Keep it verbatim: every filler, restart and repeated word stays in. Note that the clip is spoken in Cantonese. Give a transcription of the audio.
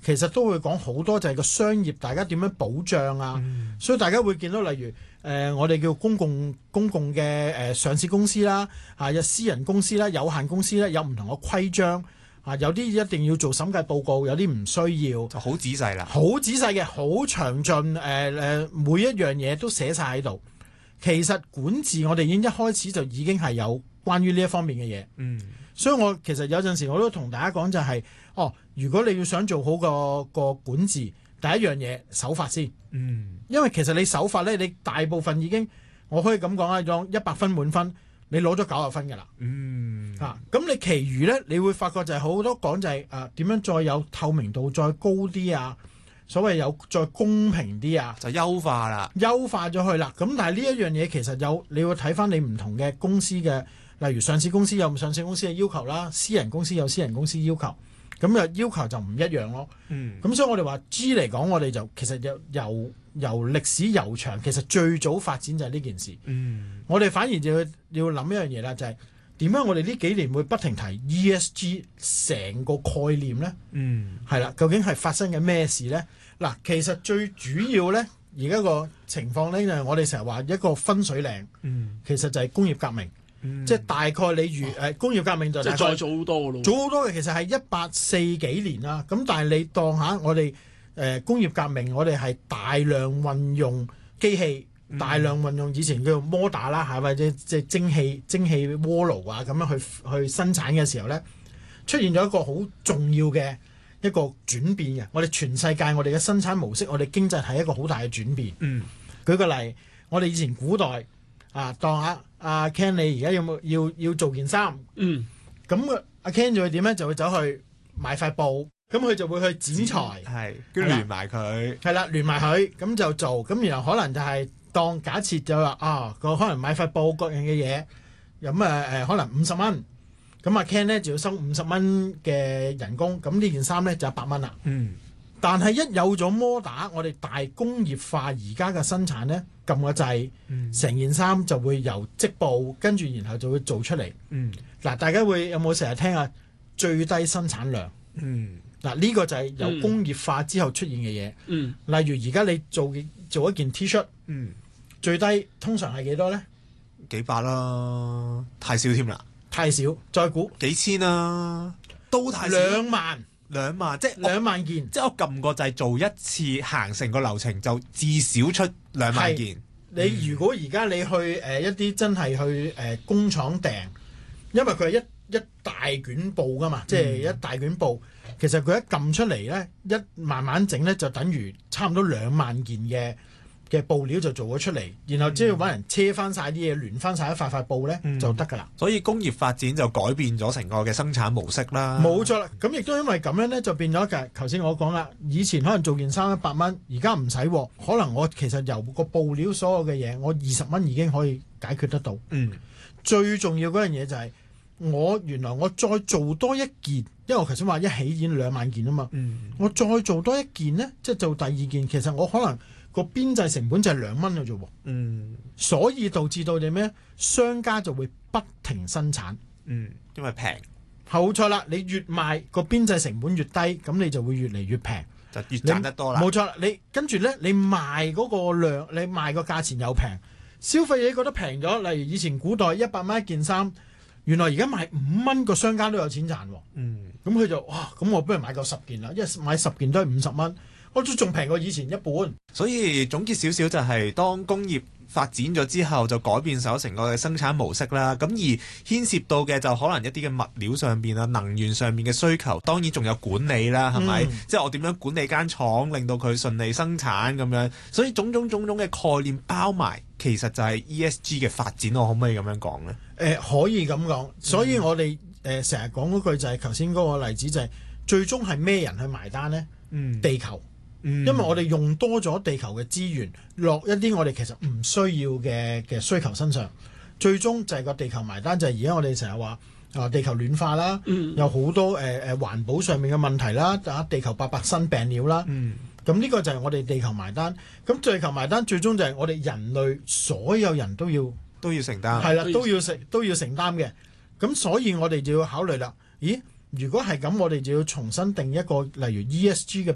其實都會講好多就係個商業大家點樣保障啊， 嗯、 所以大家會見到例如誒、呃、我哋叫公共公共嘅誒、呃、上市公司啦，啊有私人公司啦、有限公司啦，有唔同嘅規章啊，有啲一定要做審計報告，有啲唔需要， 就好仔細啦， 好仔細嘅，好詳盡，誒、呃、誒每一樣嘢都寫晒喺度。其實管治我哋已經一開始就已經係有關於呢一方面嘅嘢， 嗯， 所以我其實有陣時我都同大家講就係、是，哦，如果你要想做好個個管治，第一樣嘢守法先， 嗯， 因為其實你守法咧，你大部分已經我可以咁講啊，用一百分滿分，你攞咗九十分㗎啦， 嗯， 啊，咁你其餘咧，你會發覺就係好多講就係誒點樣再有透明度再高啲啊。所謂有再公平啲啊， 就優化啦， 優化咗去啦。咁但係呢一樣嘢其實有，你要睇翻你唔同嘅公司嘅，例如上市公司有上市公司嘅要求啦，私人公司有私人公司要求，咁啊要求就唔一樣咯。 嗯， 咁所以我哋話 G 嚟講，我哋就其實由由由歷史悠長，其實最早發展就係呢件事。 嗯， 我哋反而就要要諗一樣嘢啦，就係點解我哋呢幾年會不停提 E S G 成個概念呢？ 嗯， 係啦，究竟係發生緊咩事呢？嗱，其實最主要呢，而家個情況呢，就係我哋成日話一個分水嶺， 嗯， 其實就係工業革命， 嗯、 即係大概你如誒、呃、工業革命就即係再早好多咯， 早好多嘅，其實係一八四幾年啦。咁但係你當下我哋誒、呃、工業革命，我哋係大量運用機器， 嗯、 大量運用以前叫做摩打啦，係咪即即係蒸汽蒸汽鍋爐啊咁樣去去生產嘅時候呢，出現咗一個好重要嘅一個轉變嘅，我哋全世界我哋嘅生產模式，我哋經濟係一個好大嘅轉變。 嗯， 舉個例，我哋以前古代啊，當下阿 Ken 你而家有冇要要做件衫？ 嗯， 咁阿 Ken 就會點咧？就會走去買塊布，咁佢就會去剪裁， 係跟住連埋佢， 係啦，連埋佢，咁就做，咁然後可能就係當假設就話啊，個可能買塊布各樣嘅嘢，咁誒誒可能五十蚊。咁阿 Ken 咧就要收五十蚊嘅人工，咁呢件衫咧就一百蚊啦。 嗯， 但係一有咗摩打，我哋大工業化而家嘅生產咧，撳個掣，成、嗯、件衫就會由織布，跟住然後就會做出嚟。 嗯， 嗱，大家會有冇成日聽下最低生產量？ 嗯， 嗱呢個就係由工業化之後出現嘅嘢。 嗯， 例如而家你做做一件 T 恤， 嗯， 最低通常係幾多咧？ 幾百啦，太少添啦。 太少，再估幾千啦，都太少。 兩萬， 兩萬，即係兩萬件。 即係我撳個掣做一次，行成個流程就至少出兩萬件。 你如果而家你去誒、呃、一啲真係去誒、呃、工廠訂，因為佢係一一大卷布噶嘛，即係一大卷布，其實佢一撳出嚟咧，一慢慢整咧，就等於差唔多兩萬件嘅嘅布料就做咗出嚟，然後只要揾人車翻晒啲嘢，聯翻晒一塊塊布咧、嗯、就得㗎啦。 所以工業發展就改變咗成個嘅生產模式啦。 冇錯啦，咁亦都因為咁樣咧，就變咗嘅。頭先我講啦，以前可能做件衫一百蚊，而家唔使喎。可能我其實由個布料所有嘅嘢，我二十蚊已經可以解決得到。 嗯， 最重要嗰樣嘢就係、是、我原來我再做多一件，因為我頭先話一起已經兩萬件啊嘛。 嗯， 我再做多一件咧，即係做第二件，其實我可能個邊際成本就係兩蚊嘅啫喎。 嗯， 所以導致到你咩？商家就會不停生產。 嗯，因為平。 冇錯啦，你越賣個邊際成本越低，咁你就會越嚟越平， 就越賺得多啦。 冇錯啦，你跟住咧，你賣嗰個量，你賣個價錢又平，消費者覺得平咗。例如以前古代一百蚊一件衫，原來而家賣五蚊，個商家都有錢賺喎。 嗯， 咁佢就哇，咁我不如買夠十件啦，因為買十件都係五十蚊。我都仲平過以前一半， 所以總結少少就係當工業發展咗之後，就改變咗成個嘅生產模式啦。咁而牽涉到嘅就可能一啲嘅物料上邊啊、能源上面嘅需求，當然仲有管理啦，係咪？嗯、即係我點樣管理間廠，令到佢順利生產咁樣。所以種種種種嘅概念包埋，其實就係 E S G 嘅發展。我可唔可以咁樣講呢？ 誒、呃，可以咁講。所以我哋誒成日講嗰句就係頭先嗰個例子，就係、是、最終係咩人去埋單呢？嗯，地球。因為我哋用多咗地球嘅資源落一啲我哋其實唔需要嘅嘅需求身上，最終就係個地球埋單。就係而家我哋成日話啊，地球暖化啦，嗯、有好多誒誒、呃、環保上面嘅問題啦，啊地球白白生病了啦，咁呢、嗯、個就係我哋地球埋單。咁地球埋單最終就係我哋人類所有人都要都要承擔， 係啦，都要承都要承擔嘅。咁所以我哋就要考慮啦。咦？如果係咁，我哋就要重新定一個例如 E S G 嘅